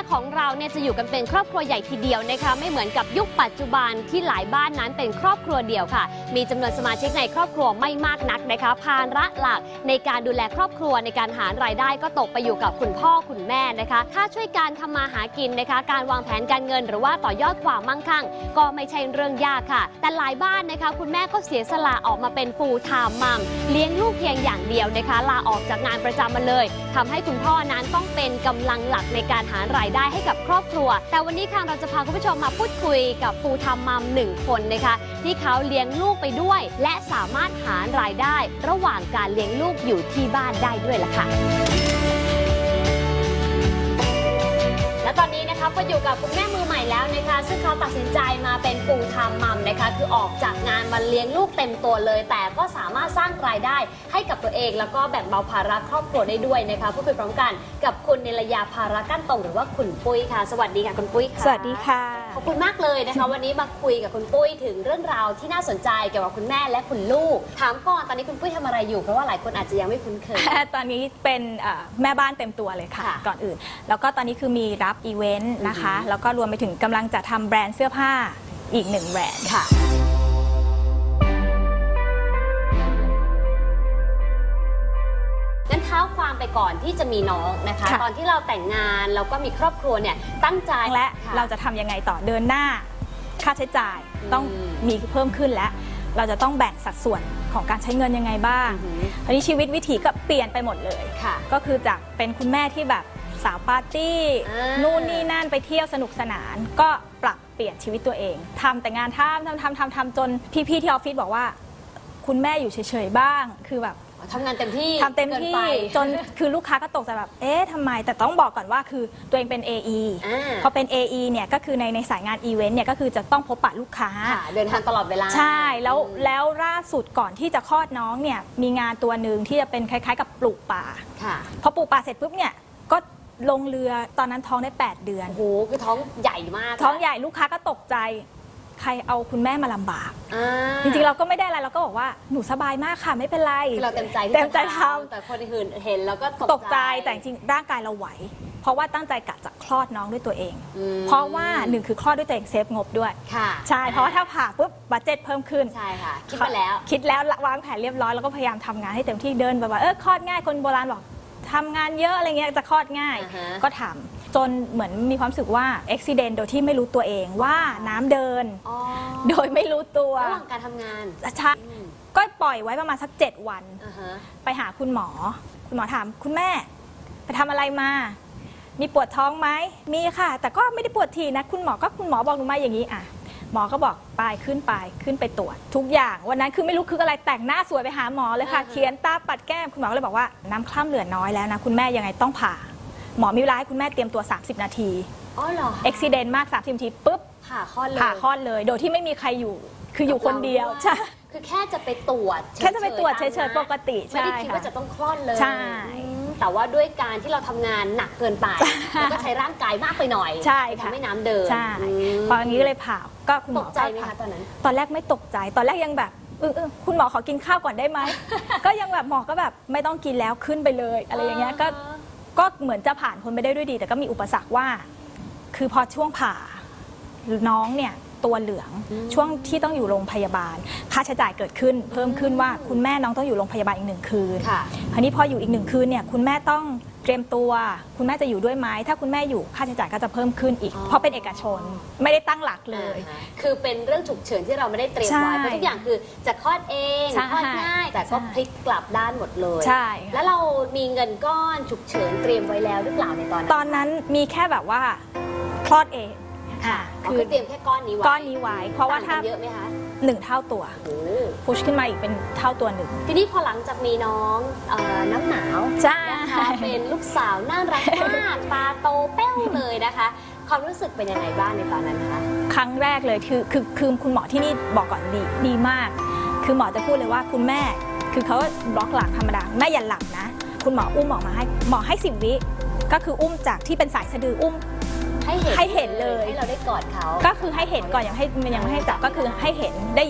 ของเราเนี่ยจะอยู่กันเป็นครอบครัวใหญ่ทีเดียวนะคะไม่เหมือนกับยุคปัจจุบันที่หลายบ้านนั้นเป็นครอบครัวเดียวค่ะมีจำนวนสมาชิกในครอบครัวไม่มากนักนะคะภาระหลักในการดูแลครอบครัวในการหารายได้ก็ตกไปอยู่กับคุณพ่อคุณแม่นะคะถ้าช่วยการทำมาหากินนะคะการวางแผนการเงินหรือว่าต่อยอดความมั่งคั่งก็ไม่ใช่เรื่องยากค่ะแต่หลายบ้านนะคะคุณแม่ก็เสียสละออกมาเป็นฟูลไทม์มัมเลี้ยงลูกเพียงอย่างเดียวนะคะลาออกจากงานประจำมาเลยทำให้คุณพ่อนั้นต้องเป็นกำลังหลักในการหารายได้ให้กับครอบครัวแต่วันนี้ค่ะเราจะพาคุณผู้ชมมาพูดคุยกับฟูลไทม์มัม1 คนนะคะที่เขาเลี้ยงลูกไปด้วยและสามารถหารายได้ระหว่างการเลี้ยงลูกอยู่ที่บ้านได้ด้วยล่ะค่ะและตอนนี้นะคะก็อยู่กับคุณแม่มือใหม่แล้วนะคะซึ่งเขาตัดสินใจมาเป็นฟูลไทม์มัมนะคะคือออกจากงานมาเลี้ยงลูกเต็มตัวเลยแต่ก็สามารถสร้างรายได้ให้กับตัวเองแล้วก็แบ่งเบาภาระครอบครัวได้ด้วยนะคะพูดคุยพร้อมกันกับคุณเนรยาภาระกั้นตรงหรือว่าคุณปุ้ยค่ะสวัสดีค่ะคุณปุ้ยค่ะสวัสดีค่ะขอบคุณมากเลยนะคะวันนี้มาคุยกับคุณปุ้ยถึงเรื่องราวที่น่าสนใจเกี่ยวกับคุณแม่และคุณลูกถามก่อนตอนนี้คุณปุ้ยทำอะไรอยู่เพราะว่าหลายคนอาจจะยังไม่คุ้นเคยตอนนี้เป็นแม่บ้านเต็มตัวเลยค่ะก่อนอื่นแล้วก็ตอนนี้คือมีรับอีเวนต์นะคะแล้วก็รวมไปถึงกำลังจะทำแบรนด์เสื้อผ้าอีก1 แบรนด์ค่ะงั้นเท้าความไปก่อนที่จะมีน้องนะคะตอนที่เราแต่งงานแล้วก็มีครอบครัวเนี่ยตั้งใจและเราจะทำยังไงต่อเดินหน้าค่าใช้จ่ายต้องมีเพิ่มขึ้นและเราจะต้องแบ่งสัดส่วนของการใช้เงินยังไงบ้างคราวนี้ชีวิตวิถีก็เปลี่ยนไปหมดเลยก็คือจากเป็นคุณแม่ที่แบบสาวปาร์ตี้นู่นนี่นั่นไปเที่ยวสนุกสนานก็ปรับเปลี่ยนชีวิตตัวเองทำแต่งานทำจนพี่ๆที่ออฟฟิศบอกว่าคุณแม่อยู่เฉยๆบ้างคือแบบทำงานเต็มที่จนคือลูกค้าก็ตกใจแบบเอ๊ะทำไมแต่ต้องบอกก่อนว่าคือตัวเองเป็น AE พอเป็น AE เนี่ยก็คือในสายงานอีเวนต์เนี่ยก็คือจะต้องพบปะลูกค้าเดินทางตลอดเวลาใช่แล้วล่าสุดก่อนที่จะคลอดน้องเนี่ยมีงานตัวหนึ่งที่จะเป็นคล้ายๆกับปลูกป่าพอปลูกป่าเสร็จปุ๊บเนี่ยก็ลงเรือตอนนั้นท้องได้8 เดือนโอ้โหคือท้องใหญ่มากท้องใหญ่ลูกค้าก็ตกใจใครเอาคุณแม่มาลำบากจริงๆเราก็ไม่ได้อะไรเราก็บอกว่าหนูสบายมากค่ะไม่เป็นไรเราเต็มใจทำแต่คนอื่นเห็นแล้วก็ตกใจแต่จริงร่างกายเราไหวเพราะว่าตั้งใจกะจะคลอดน้องด้วยตัวเองเพราะว่า1คือคลอดด้วยตัวเองเซฟงบด้วยใช่เพราะว่าถ้าผ่าปุ๊บบัดเจ็ตเพิ่มขึ้นใช่ค่ะคิดไปแล้ววางแผนเรียบร้อยแล้วก็พยายามทำงานให้เต็มที่เดินแบบว่าคลอดง่ายคนโบราณบอกทำงานเยอะอะไรเงี้ยจะคลอดง่ายก็ทำจนเหมือนมีความรู้สึกว่าอุบิเหตุโดยที่ไม่รู้ตัวเองว่าน้ำเดินโดยไม่รู้ตัวระหว่างการทำงานใช่ก็ปล่อยไว้ประมาณสัก7 วันไปหาคุณหมอถามคุณแม่ไปทำอะไรมามีปวดท้องไหมมีค่ะแต่ก็ไม่ได้ปวดทีนะคุณหมอบอกหนูมาอย่างนี้อ่ะหมอก็บอกไปขึ้นไปตรวจทุกอย่างวันนั้นคือไม่รู้คืออะไรแต่งหน้าสวยไปหาหมอเลยค่ะเขียนตาปัดแก้มคุณหมอก็เลยบอกว่าน้ำคร่ำเหลือน้อยแล้วนะคุณแม่ยังไงต้องผ่าหมอมีเวลาให้คุณแม่เตรียมตัว30 นาทีอ๋อเหรออุบิเหตุมาก30 นาทีปุ๊บผ่าคลอดเลยโดยที่ไม่มีใครอยู่คืออยู่คนเดียวใช่คือแค่จะไปตรวจเฉยๆปกติไม่ได้คิดว่าจะต้องคลอดเลยใช่แต่ว่าด้วยการที่เราทำงานหนักเกินไปแล้วก็ใช้ร่างกายมากไปหน่อยใช่ทำให้น้ำเดินใช่พออย่างนี้ก็เลยผ่าก็คุณหมอตกใจไหมคะตอนนั้นตอนแรกไม่ตกใจตอนแรกยังแบบคุณหมอขอกินข้าวก่อนได้ไหม ก็ยังแบบหมอก็แบบไม่ต้องกินแล้วขึ้นไปเลยอะไรอย่างเงี้ยก็เหมือนจะผ่านคนไปได้ด้วยดีแต่ก็มีอุปสรรคว่าคือพอช่วงผ่าน้องเนี่ยตัวเหลืองช่วงที่ต้องอยู่โรงพยาบาลค่าใช้จ่ายเกิดขึ้นเพิ่มขึ้นว่าคุณแม่น้องต้องอยู่โรงพยาบาลอีก1 คืนคราวนี้พออยู่อีก1 คืนเนี่ยคุณแม่ต้องเตรียมตัวคุณแม่จะอยู่ด้วยไหมถ้าคุณแม่อยู่ค่าใช้จ่ายก็จะเพิ่มขึ้นอีกเพราะเป็นเอกชนไม่ได้ตั้งหลักเลยคือเป็นเรื่องฉุกเฉินที่เราไม่ได้เตรียมไว้เพราะทุกอย่างคือจะคลอดเองคลอดง่ายแต่ก็พลิกกลับด้านหมดเลยใช่แล้วเรามีเงินก้อนฉุกเฉินเตรียมไว้แล้วหรือเปล่าในตอนนั้นมีแค่แบบว่าคลอดเองคือเตรียมแค่ก้อนนี้ไว้เพราะว่าถ้าเยอะไหมคะ 1 เท่าตัวพุชขึ้นมาอีกเป็นเท่าตัว1 ทีนี้พอหลังจากมีน้องน้ำหนาวนะคะเป็นลูกสาวน่ารักมากตาโตเป้วเลยนะคะความรู้สึกเป็นยังไงบ้างในตอนนั้นคะครั้งแรกเลยคือคุณหมอที่นี่บอกก่อนดีมากคือหมอจะพูดเลยว่าคุณแม่คือเขาบล็อกหลังธรรมดาแม่อย่าหลับนะคุณหมออุ้มออกมาให้หมอให้10 วิก็คืออุ้มจากที่เป็นสายสะดืออุ้มให้เห็นเลยให้เราได้กอดเขาก็คือให้เห็นก่อนยังไม่ให้จับก็คือให้เห็นได้